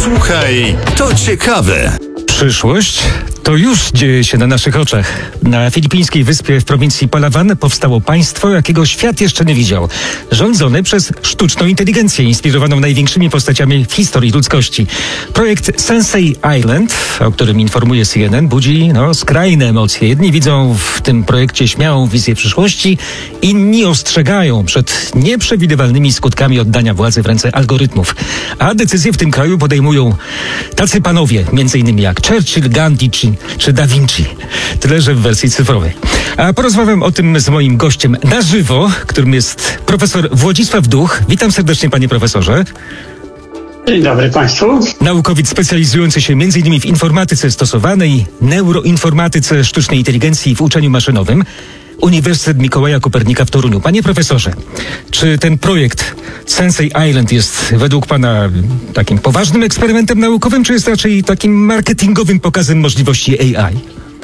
Słuchaj, to ciekawe. Przyszłość to już dzieje się na naszych oczach. Na filipińskiej wyspie w prowincji Palawan powstało państwo, jakiego świat jeszcze nie widział. Rządzone przez sztuczną inteligencję, inspirowaną największymi postaciami w historii ludzkości. Projekt Sensei Island, o którym informuje CNN, budzi skrajne emocje. Jedni widzą w tym projekcie śmiałą wizję przyszłości, inni ostrzegają przed nieprzewidywalnymi skutkami oddania władzy w ręce algorytmów. A decyzje w tym kraju podejmują tacy panowie, między innymi jak Churchill, Gandhi czy Da Vinci. Tyle, że w wersji cyfrowej. A porozmawiam o tym z moim gościem na żywo, którym jest profesor Włodzisław Duch. Witam serdecznie, panie profesorze. Dzień dobry państwu. Naukowiec specjalizujący się m.in. w informatyce stosowanej, neuroinformatyce sztucznej inteligencji w uczeniu maszynowym. Uniwersytet Mikołaja Kopernika w Toruniu. Panie profesorze, czy ten projekt Sensei Island jest według pana takim poważnym eksperymentem naukowym, czy jest raczej takim marketingowym pokazem możliwości AI?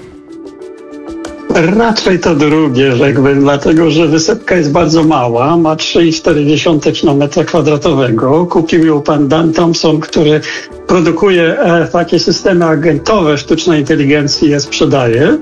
Raczej to drugie, rzekłbym, dlatego że wysepka jest bardzo mała, ma 3,4 km². Kupił ją pan Dan Thompson, który produkuje takie systemy agentowe sztucznej inteligencji, je sprzedaje.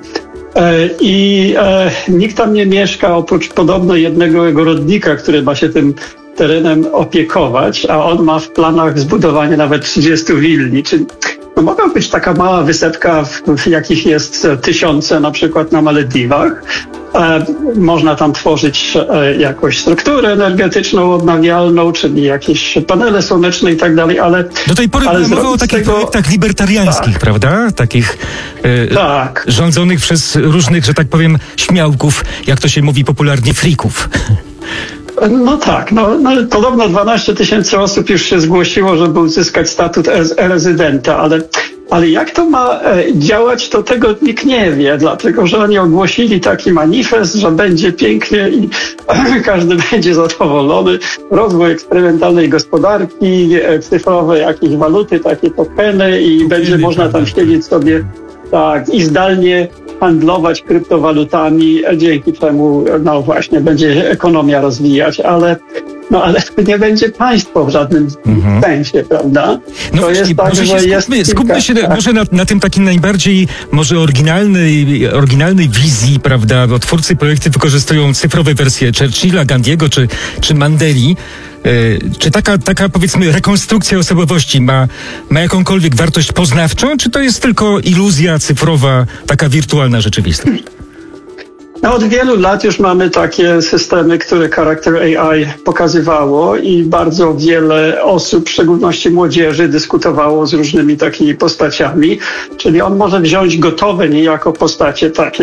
I nikt tam nie mieszka oprócz podobno jednego ogrodnika, który ma się tym terenem opiekować, a on ma w planach zbudowanie nawet 30 willi. Czyli mogła być taka mała wysepka, w jakich jest tysiące, na przykład na Malediwach. Można tam tworzyć jakąś strukturę energetyczną odnawialną, czyli jakieś panele słoneczne i tak dalej, ale... Do tej pory mowa o takich projektach libertariańskich, tak, prawda? Takich tak, rządzonych przez różnych, że tak powiem, śmiałków, jak to się mówi popularnie, frików. No tak, podobno 12 000 osób już się zgłosiło, żeby uzyskać statut rezydenta, ale jak to ma działać, to tego nikt nie wie, dlatego że oni ogłosili taki manifest, że będzie pięknie i każdy będzie zadowolony. Rozwój eksperymentalnej gospodarki, cyfrowe jakieś waluty, takie tokeny i będzie można tam siedzieć sobie tak i zdalnie handlować kryptowalutami, dzięki czemu właśnie będzie ekonomia rozwijać, ale nie będzie państwo w żadnym sensie, prawda? To jest tak, skupmy się może na tym takim najbardziej może oryginalnej wizji, prawda? Bo twórcy projektu wykorzystują cyfrowe wersje Churchilla, Gandiego czy Mandeli. Czy taka powiedzmy rekonstrukcja osobowości ma jakąkolwiek wartość poznawczą, czy to jest tylko iluzja cyfrowa, taka wirtualna rzeczywistość? Od wielu lat już mamy takie systemy, które charakter AI pokazywało i bardzo wiele osób, w szczególności młodzieży, dyskutowało z różnymi takimi postaciami. Czyli on może wziąć gotowe niejako postacie takie